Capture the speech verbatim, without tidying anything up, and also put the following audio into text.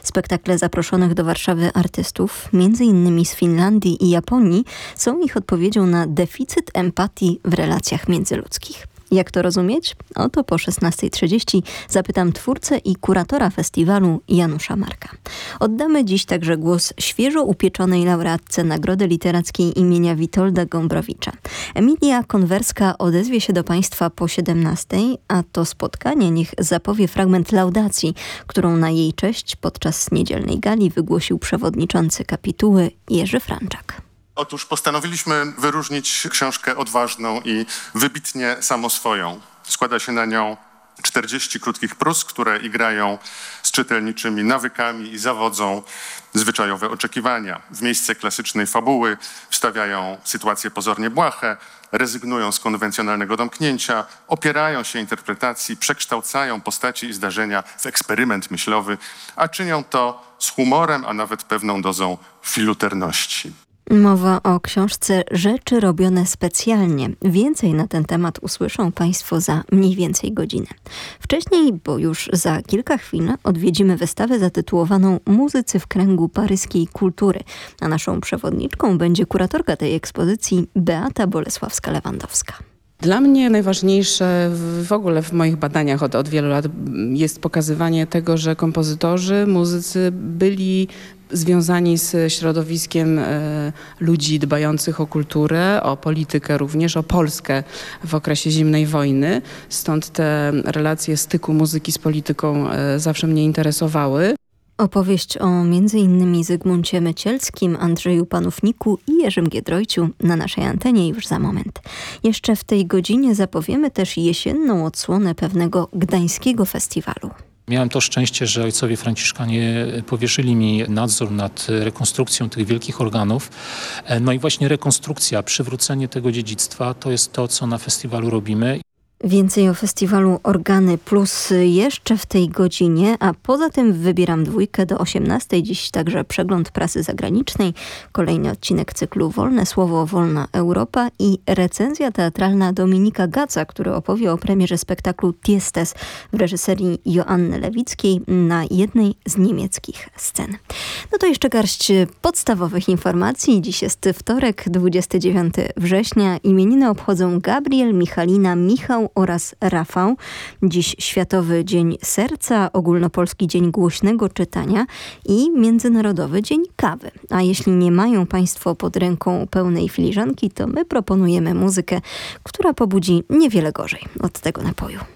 Spektakle zaproszonych do Warszawy artystów, między innymi z Finlandii i Japonii, są ich odpowiedzią na deficyt empatii w relacjach międzyludzkich. Jak to rozumieć? Oto po szesnastej trzydzieści zapytam twórcę i kuratora festiwalu Janusza Marka. Oddamy dziś także głos świeżo upieczonej laureatce Nagrody Literackiej imienia Witolda Gombrowicza. Emilia Konwerska odezwie się do Państwa po siedemnastej, a to spotkanie niech zapowie fragment laudacji, którą na jej cześć podczas niedzielnej gali wygłosił przewodniczący kapituły Jerzy Franczak. Otóż postanowiliśmy wyróżnić książkę odważną i wybitnie samoswoją. Składa się na nią czterdzieści krótkich prós, które igrają z czytelniczymi nawykami i zawodzą zwyczajowe oczekiwania. W miejsce klasycznej fabuły wstawiają sytuacje pozornie błahe, rezygnują z konwencjonalnego domknięcia, opierają się interpretacji, przekształcają postaci i zdarzenia w eksperyment myślowy, a czynią to z humorem, a nawet pewną dozą filuterności. Mowa o książce Rzeczy robione specjalnie. Więcej na ten temat usłyszą Państwo za mniej więcej godzinę. Wcześniej, bo już za kilka chwil, odwiedzimy wystawę zatytułowaną Muzycy w kręgu paryskiej kultury. A naszą przewodniczką będzie kuratorka tej ekspozycji Beata Bolesławska-Lewandowska. Dla mnie najważniejsze w ogóle w moich badaniach od, od wielu lat jest pokazywanie tego, że kompozytorzy, muzycy byli związani z środowiskiem e, ludzi dbających o kulturę, o politykę również, o Polskę w okresie zimnej wojny. Stąd te relacje styku muzyki z polityką e, zawsze mnie interesowały. Opowieść o między innymi Zygmuncie Mycielskim, Andrzeju Panówniku i Jerzym Giedroyciu na naszej antenie już za moment. Jeszcze w tej godzinie zapowiemy też jesienną odsłonę pewnego gdańskiego festiwalu. Miałem to szczęście, że ojcowie franciszkanie powierzyli mi nadzór nad rekonstrukcją tych wielkich organów. No i właśnie rekonstrukcja, przywrócenie tego dziedzictwa to jest to, co na festiwalu robimy. Więcej o festiwalu Organy Plus jeszcze w tej godzinie, a poza tym wybieram dwójkę do osiemnastej. Dziś także przegląd prasy zagranicznej, kolejny odcinek cyklu Wolne Słowo, Wolna Europa i recenzja teatralna Dominika Gaca, który opowie o premierze spektaklu Tiestes w reżyserii Joanny Lewickiej na jednej z niemieckich scen. No to jeszcze garść podstawowych informacji. Dziś jest wtorek, dwudziestego dziewiątego września. Imieniny obchodzą Gabriel, Michalina, Michał oraz Rafał. Dziś Światowy Dzień Serca, Ogólnopolski Dzień Głośnego Czytania i Międzynarodowy Dzień Kawy. A jeśli nie mają Państwo pod ręką pełnej filiżanki, to my proponujemy muzykę, która pobudzi niewiele gorzej od tego napoju.